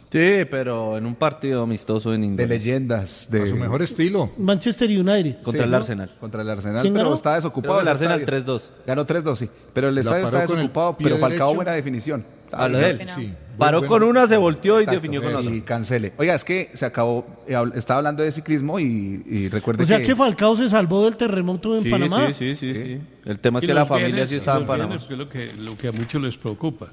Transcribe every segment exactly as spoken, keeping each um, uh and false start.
Sí, pero en un partido amistoso en inglés. De leyendas. De... A su mejor estilo. Manchester United. Contra Sí, el ¿no? Arsenal. Contra el Arsenal, ¿Quién pero ganó? está desocupado. Creo que el el Arsenal estadio. tres dos. Ganó tres dos, sí. Pero el La estadio paró está con el desocupado, pie pero Falcao derecho. buena definición. A lo de él. Sí. Paró Bueno, con una, se volteó y Exacto, definió con eh, otra. Y cancele. Oiga, es que se acabó, eh, habl- estaba hablando de ciclismo y, y recuerde O sea que... que Falcao se salvó del terremoto en Sí, Panamá. sí, sí, sí, sí. El tema es Y que la los familia bienes, sí estaba en los Panamá. bienes, que es lo que, lo que a muchos les preocupa.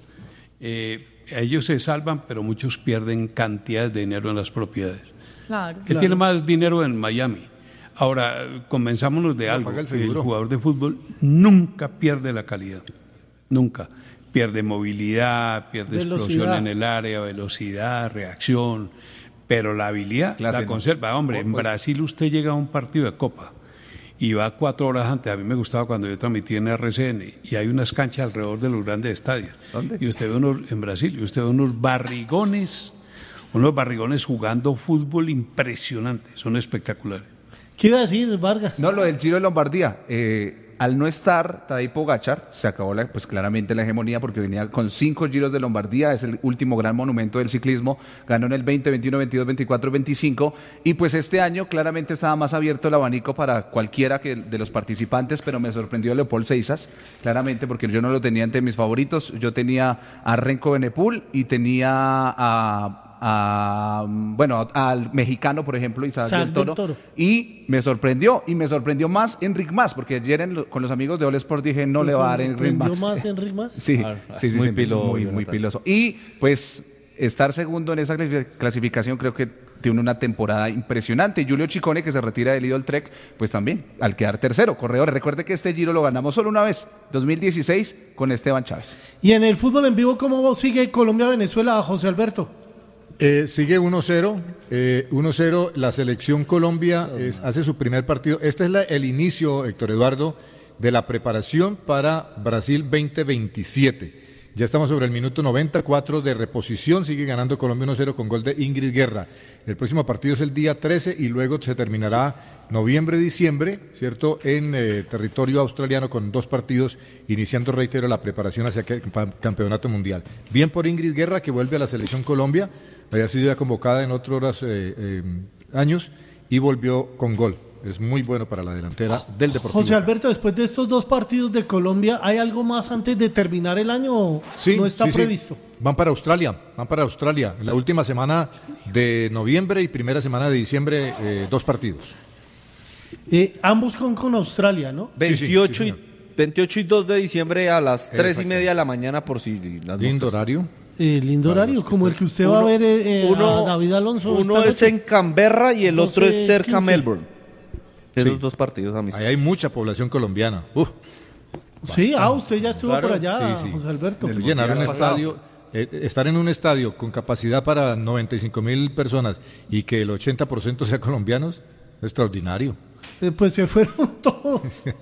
Eh, ellos se salvan, pero muchos pierden cantidades de dinero en las propiedades. Claro. Él tiene más dinero en Miami. Ahora, convenzámonos de No, algo. paga el El, seguro. jugador de fútbol nunca pierde la calidad. Nunca. Pierde movilidad, pierde Velocidad. explosión en el área, velocidad, reacción. Pero la habilidad Clase, la ¿no? conserva. Hombre, en Brasil usted llega a un partido de Copa y va cuatro horas antes. A mí me gustaba cuando yo transmití en R C N y hay unas canchas alrededor de los grandes estadios. ¿Dónde? Y usted ve unos, en Brasil, y usted ve unos barrigones, unos barrigones jugando fútbol impresionantes, son espectaculares. ¿Qué iba a decir Vargas? No, lo del Giro de Lombardía. Eh, al no estar Tadej Pogačar, se acabó la, pues claramente la hegemonía porque venía con cinco Giros de Lombardía, es el último gran monumento del ciclismo, ganó en el veinte, veintiuno, veintidós, veinticuatro, veinticinco y pues este año claramente estaba más abierto el abanico para cualquiera que de los participantes, pero me sorprendió Leopold Seisas, claramente porque yo no lo tenía entre mis favoritos, yo tenía a Renko Benepul y tenía a... a, bueno, al mexicano, por ejemplo, Isaac Isaac del Toro, del Toro. y me sorprendió, y me sorprendió más Enric Mas, porque ayer en lo- con los amigos de All Sport dije, no le va a dar Enric ¿Prendió Mas. más Enric Mas? Sí, Ah, sí, sí, muy sí, pilo, muy, muy Jonathan. piloso. Y pues estar segundo en esa clasi- clasificación creo que tiene una temporada impresionante. Y Giulio Ciccone, que se retira del Lidl Trek, pues también, al quedar tercero, corredor. Recuerde que este Giro lo ganamos solo una vez, dos mil dieciséis, con Esteban Chávez. Y en el fútbol en vivo, ¿cómo sigue Colombia-Venezuela, José Alberto? Eh, sigue uno cero, eh, uno cero, la selección Colombia es- hace su primer partido. Este es la- el inicio, Héctor Eduardo, de la preparación para Brasil veinte veintisiete. Ya estamos sobre el minuto noventa y cuatro de reposición, sigue ganando Colombia uno cero con gol de Ingrid Guerra. El próximo partido es el día trece y luego se terminará noviembre-diciembre, ¿cierto?, en eh, territorio australiano con dos partidos, iniciando, reitero, la preparación hacia el campeonato mundial. Bien por Ingrid Guerra, que vuelve a la selección Colombia, había sido ya convocada en otros eh, eh, años y volvió con gol. Es muy bueno para la delantera del Deportivo. José Alberto, después de estos dos partidos de Colombia, ¿hay algo más antes de terminar el año o Sí, no está sí, sí. previsto? Van para Australia, van para Australia. En la última semana de noviembre y primera semana de diciembre, eh, dos partidos. Eh, ambos con, con Australia, ¿no? Sí, sí, veintiocho, sí, y, señor. veintiocho y dos de diciembre a las tres y Exacto. media de la mañana por si las Lindo moscas. horario. Eh, lindo Para horario, los que como el están- que usted va a ver eh, eh, a David Alonso. Uno esta es noche. en Canberra y el otro es doce, cerca a quince. Melbourne. Esos Sí. dos partidos Ahí amistosos. hay mucha población colombiana. Uf, Sí, ah, usted ya estuvo Claro, por allá, sí, sí. José Alberto. El llenar un estadio, eh, estar en un estadio con capacidad para noventa y cinco mil personas y que el ochenta por ciento sea colombianos, es extraordinario. Eh, pues se fueron todos.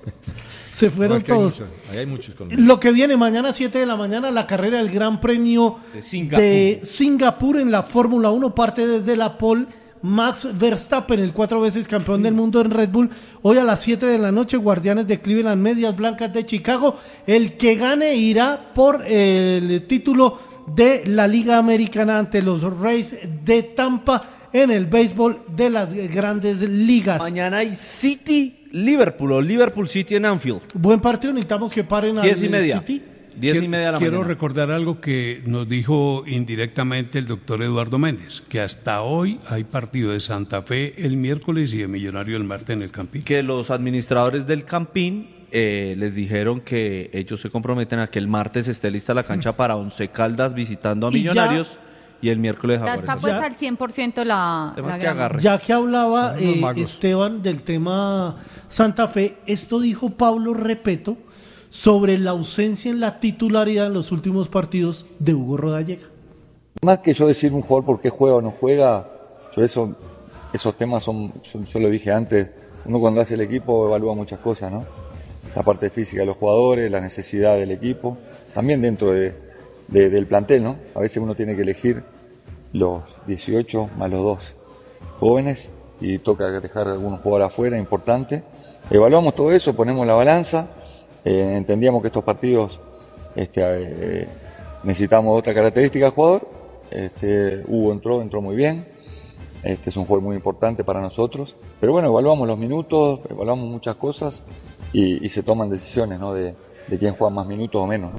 se No, fueron es que hay todos. muchos, ahí hay muchos colombianos. Lo que viene mañana, siete de la mañana, la carrera del Gran Premio De Singapur. de Singapur en la Fórmula uno, parte desde la pole. Max Verstappen, el cuatro veces campeón del mundo en Red Bull. Hoy a las siete de la noche, Guardianes de Cleveland, Medias Blancas de Chicago. El que gane irá por el título de la Liga Americana ante los Rays de Tampa en el béisbol de las grandes ligas. Mañana hay City Liverpool o Liverpool City en Anfield. Buen partido, necesitamos que paren al Diez y media. City. Diez Quiero- y media de la Quiero mañana. recordar algo que nos dijo indirectamente el doctor Eduardo Méndez, que hasta hoy hay partido de Santa Fe el miércoles y de Millonario el martes en el Campín. Que los administradores del Campín eh, les dijeron que ellos se comprometen a que el martes esté lista la cancha para Once Caldas visitando a Y ya- Millonarios y el miércoles Ya Jaguares. está O pues sea, al cien por ciento la, Además la que grama. agarre. Ya que hablaba Son unos eh, magos. Esteban del tema Santa Fe, esto dijo Pablo Repeto sobre la ausencia en la titularidad en los últimos partidos de Hugo Rodallega. Más que yo decir un jugador por qué juega o no juega, yo eso, esos temas son, yo, yo lo dije antes, uno cuando hace el equipo evalúa muchas cosas, ¿no? La parte física de los jugadores, la necesidad del equipo, también dentro de, de- del plantel, ¿no? A veces uno tiene que elegir los dieciocho más los dos jóvenes y toca dejar algunos jugadores afuera, importante. Evaluamos todo eso, ponemos la balanza, eh, entendíamos que estos partidos este, eh, necesitamos otra característica del jugador Este, Hugo entró, entró muy bien. Este es un jugador muy importante para nosotros. Pero bueno, evaluamos los minutos, evaluamos muchas cosas y, y se toman decisiones, ¿no? de, de quién juega más minutos o menos, ¿no?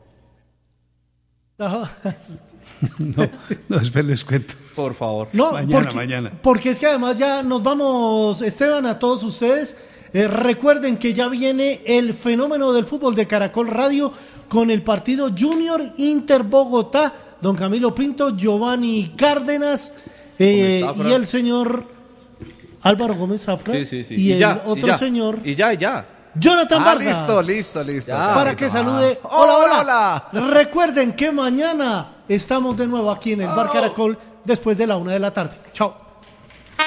Ajá. No, no, espera, les cuento. Por favor. No, Mañana, porque, mañana. porque es que además ya nos vamos, Esteban, a todos ustedes. Eh, recuerden que ya viene el fenómeno del fútbol de Caracol Radio con el partido Junior Inter Bogotá. Don Camilo Pinto, Giovanni Cárdenas eh, y el señor Álvaro Gómez Zafra. Sí, sí, sí. Y, Y el ya, otro y ya. señor Y ya, y ya. Jonathan Ah, Vargas. listo, listo, listo. Ya. Para que Ah. salude. Hola, hola, Recuerden que mañana estamos de nuevo aquí en el Bar Caracol después de la una de la tarde. Chao.